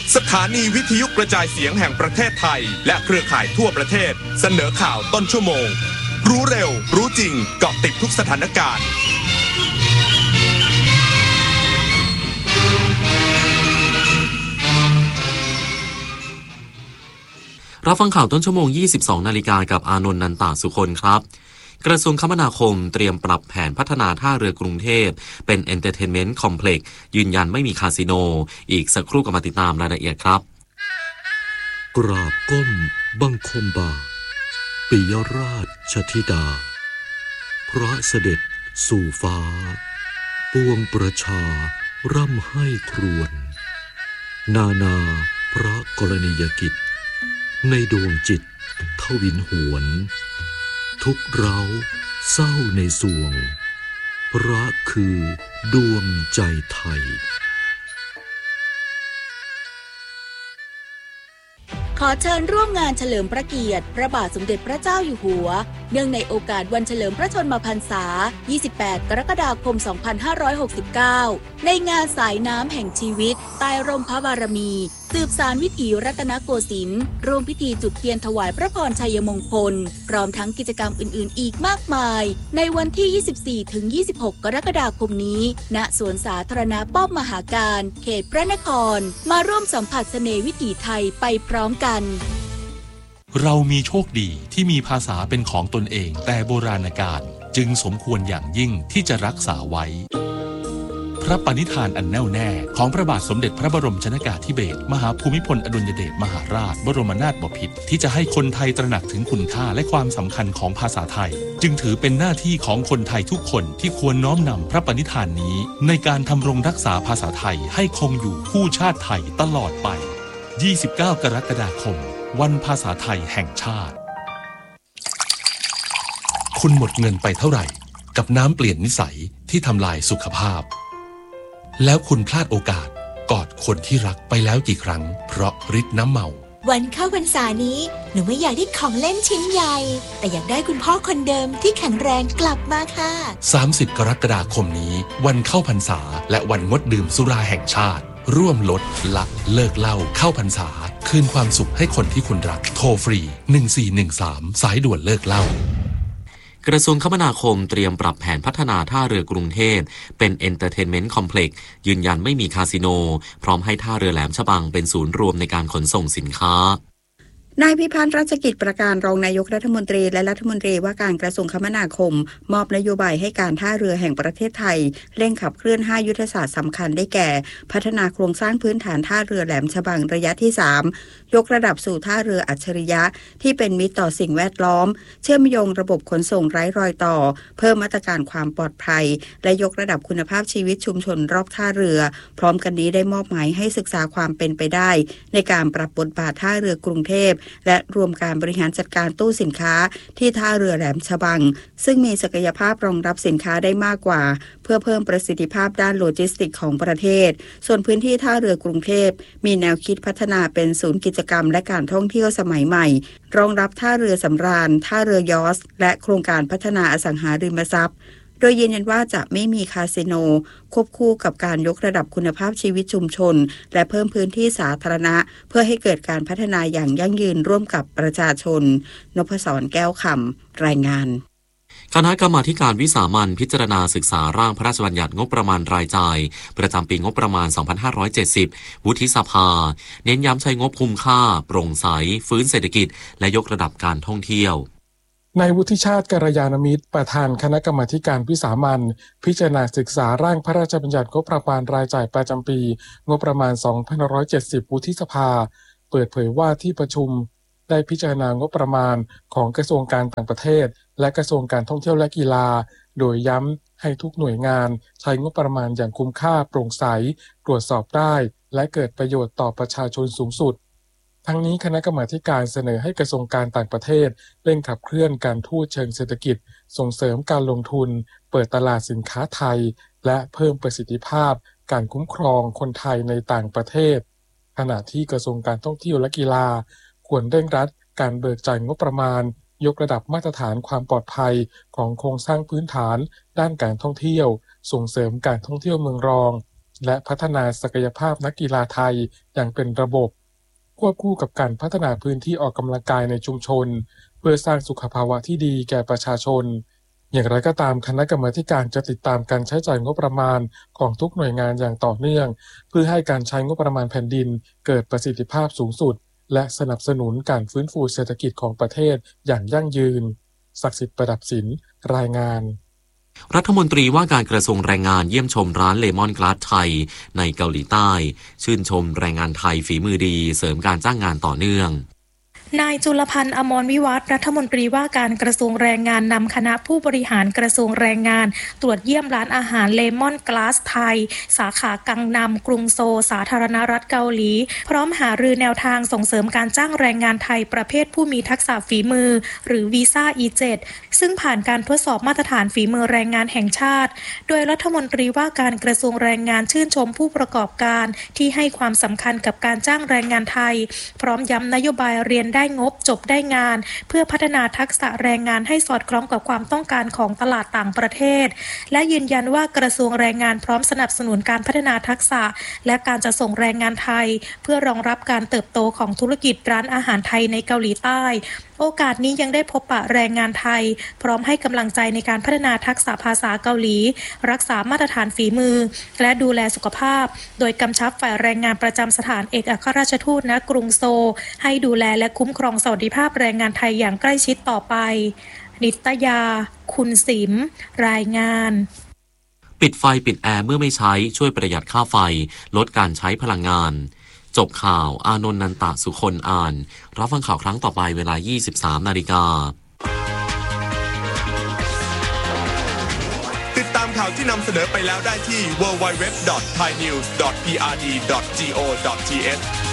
สถานีวิทยุกระจายเสียงแห่งประเทศไทยและเครือข่ายทั่วประเทศเสนอข่าวต้นชั่วโมงรู้เร็วรู้จริงเกาะติดทุกสถานการณ์รับฟังข่าวต้นชั่วโมง 22 นาฬิกากับอานนท์ นันตาสุคนครับกระทรวงคมนาคมเตรียมปรับแผนพัฒนาท่าเรือกรุงเทพเป็น Entertainment Complex ยืนยันไม่มีคาสิโนอีกสักครู่ก็มาติดตามรายละเอียดครับกราบก้มบังคมบาทปิยราชธิดาพระเสด็จสู่ฟ้าปวงประชาร่ำให้ครวญนาพระกรณียกิจในดวงจิตทวินหวนทุกเร้าเศร้าในสวงพระคือดวงใจไทยขอเชิญร่วมงานเฉลิมพระเกียรติพระบาทสมเด็จพระเจ้าอยู่หัวเนื่องในโอกาสวันเฉลิมพระชนมพรรษา 28 กรกฎาคม 2569 ในงานสายน้ำแห่งชีวิตใต้ร่มพระบารมีสืบสานวิถีรัตนโกสินทร์ร่วมพิธีจุดเทียนถวายพระพรชัยมงคลพร้อมทั้งกิจกรรมอื่นๆอีกมากมายในวันที่ 24-26 กรกฎาคมนี้ณสวนสาธารณะป้อมมหาการเขตพระนครมาร่วมสัมผัสเสน่ห์วิถีไทยไปพร้อมกันเรามีโชคดีที่มีภาษาเป็นของตนเองแต่โบราณกาลจึงสมควรอย่างยิ่งที่จะรักษาไว้พระปณิธานอันแน่วแน่ของพระบาทสมเด็จพระบรมชนกาธิเบศรมหาภูมิพลอดุลยเดชมหาราชบรมนาถบพิตรที่จะให้คนไทยตระหนักถึงคุณค่าและความสำคัญของภาษาไทยจึงถือเป็นหน้าที่ของคนไทยทุกคนที่ควรน้อมนำพระปณิธานนี้ในการทำรงรักษาภาษาไทยให้คงอยู่คู่ชาติไทยตลอดไป29 กรกฎาคมวันภาษาไทยแห่งชาติคุณหมดเงินไปเท่าไหร่กับน้ำเปลี่ยนนิสัยที่ทำลายสุขภาพแล้วคุณพลาดโอกาสกอดคนที่รักไปแล้วกี่ครั้งเพราะฤทธิ์น้ำเมาวันเข้าพรรษานี้หนูไม่อยากได้ของเล่นชิ้นใหญ่แต่อยากได้คุณพ่อคนเดิมที่แข็งแรงกลับมาค่ะ 30 กรกฎาคมนี้วันเข้าพรรษาและวันงดดื่มสุราแห่งชาติร่วมลดละเลิกเหล้าเข้าพรรษาคืนความสุขให้คนที่คุณรักโทรฟรี1413สายด่วนเลิกเหล้ากระทรวงคมนาคมเตรียมปรับแผนพัฒนาท่าเรือกรุงเทพเป็น Entertainment Complex ยืนยันไม่มีคาสิโนพร้อมให้ท่าเรือแหลมฉบังเป็นศูนย์รวมในการขนส่งสินค้านายพิพัฒน์รัชกิจประการรองนายกรัฐมนตรีและรัฐมนตรีว่าการกระทรวงคมนาคมมอบนโยบายให้การท่าเรือแห่งประเทศไทยเร่งขับเคลื่อน5ยุทธศาสตร์สำคัญได้แก่พัฒนาโครงสร้างพื้นฐานท่าเรือแหลมฉบังระยะที่3ยกระดับสู่ท่าเรืออัจฉริยะที่เป็นมิตรต่อสิ่งแวดล้อมเชื่อมโยงระบบขนส่งไร้รอยต่อเพิ่มมาตรการความปลอดภัยและยกระดับคุณภาพชีวิตชุมชนรอบท่าเรือพร้อมกันนี้ได้มอบหมายให้ศึกษาความเป็นไปได้ในการปรับบทบาทท่าเรือกรุงเทพและรวมการบริหารจัดการตู้สินค้าที่ท่าเรือแหลมฉบังซึ่งมีศักยภาพรองรับสินค้าได้มากกว่าเพื่อเพิ่มประสิทธิภาพด้านโลจิสติกของประเทศส่วนพื้นที่ท่าเรือกรุงเทพมีแนวคิดพัฒนาเป็นศูนย์กิจกรรมและการท่องเที่ยวสมัยใหม่รองรับท่าเรือสำราญท่าเรือยอชต์และโครงการพัฒนาอสังหาริมทรัพย์โดยยืนยันว่าจะไม่มีคาสิโนควบคู่กับการยกระดับคุณภาพชีวิตชุมชนและเพิ่มพื้นที่สาธารณะเพื่อให้เกิดการพัฒนาอย่างยั่งยืนร่วมกับประชาชนนพศรแก้วคำรายงานคณะกรรมาการวิสามัญพิจารณาศึกษาร่างพระราชบัญญัติงบประมาณรายจ่ายประจำปีงบประมาณ 2570 วุฒิสภาเน้นย้ำใช้งบคุ้มค่าโปร่งใสฟื้นเศรษฐกิจและยกระดับการท่องเที่ยวนายวุฒิชาติกัลยาณมิตรประธานคณะกรรมาการวิสามัญพิจารณาศึกษาร่างพระราชบัญญัติงบประมาณรายจ่ายประจำปีงบประมาณ 2570 วุฒิสภาเปิดเผยว่าที่ประชุมได้พิจารณางบประมาณของกระทรวงการต่างประเทศและกระทรวงการท่องเที่ยวและกีฬาโดยย้ำให้ทุกหน่วยงานใช้งบประมาณอย่างคุ้มค่าโปร่งใสตรวจสอบได้และเกิดประโยชน์ต่อประชาชนสูงสุดทั้งนี้คณะกรรมาการเสนอให้กระทรวงการต่างประเทศเร่งขับเคลื่อนการทูตเชิงเศรษฐกิจส่งเสริมการลงทุนเปิดตลาดสินค้าไทยและเพิ่มประสิทธิภาพการคุ้มครองคนไทยในต่างประเทศขณะที่กระทรวงการท่องเที่ยวและกีฬาควรเร่งรัดการเบิกจ่ายงบประมาณยกระดับมาตรฐานความปลอดภัยของโครงสร้างพื้นฐานด้านการท่องเที่ยวส่งเสริมการท่องเที่ยวเมืองรองและพัฒนาศักยภาพนักกีฬาไทยอย่างเป็นระบบควบคู่กับการพัฒนาพื้นที่ออกกำลังกายในชุมชนเพื่อสร้างสุขภาวะที่ดีแก่ประชาชนอย่างไรก็ตามคณะกรรมาการจะติดตามการใช้จ่ายงบประมาณของทุกหน่วยงานอย่างต่อเนื่องเพื่อให้การใช้งบประมาณแผ่นดินเกิดประสิทธิภาพสูงสุดและสนับสนุนการฟื้นฟูเศรษฐกิจของประเทศอย่างยั่งยืนศักดิ์สิทธิ์ประดับศิลป์รายงานรัฐมนตรีว่าการกระทรวงแรงงานเยี่ยมชมร้านเลมอนกลาสไทยในเกาหลีใต้ชื่นชมแรงงานไทยฝีมือดีเสริมการจ้างงานต่อเนื่องนายจุลพันธ์อมรวิวัฒน์รัฐมนตรีว่าการกระทรวงแรงงานนำคณะผู้บริหารกระทรวงแรงงานตรวจเยี่ยมร้านอาหารเลมอนกลาสไทยสาขากังนัมกรุงโซลสาธารณรัฐเกาหลีพร้อมหารือแนวทางส่งเสริมการจ้างแรงงานไทยประเภทผู้มีทักษะฝีมือหรือวีซ่า E7 ซึ่งผ่านการทดสอบมาตรฐานฝีมือแรงงานแห่งชาติโดยรัฐมนตรีว่าการกระทรวงแรงงานชื่นชมผู้ประกอบการที่ให้ความสำคัญกับการจ้างแรงงานไทยพร้อมย้ำนโยบายเรียนได้งบจบได้งานเพื่อพัฒนาทักษะแรงงานให้สอดคล้องกับความต้องการของตลาดต่างประเทศและยืนยันว่ากระทรวงแรงงานพร้อมสนับสนุนการพัฒนาทักษะและการจะส่งแรงงานไทยเพื่อรองรับการเติบโตของธุรกิจร้านอาหารไทยในเกาหลีใต้โอกาสนี้ยังได้พบปะแรงงานไทยพร้อมให้กำลังใจในการพัฒนาทักษะภาษาเกาหลีรักษามาตรฐานฝีมือและดูแลสุขภาพโดยกำชับฝ่ายแรงงานประจำสถานเอกอัครราชทูตณกรุงโซลให้ดูแลและคุ้มครองสวัสดิภาพแรงงานไทยอย่างใกล้ชิดต่อไปนิตยาคุณสิมรายงานปิดไฟปิดแอร์เมื่อไม่ใช้ช่วยประหยัดค่าไฟลดการใช้พลังงานจบข่าวอานนท์นันตะสุคนอ่านรับฟังข่าวครั้งต่อไปเวลา 23:00 น. ติดตามข่าวที่นำเสนอไปแล้วได้ที่ www.thainews.prd.go.th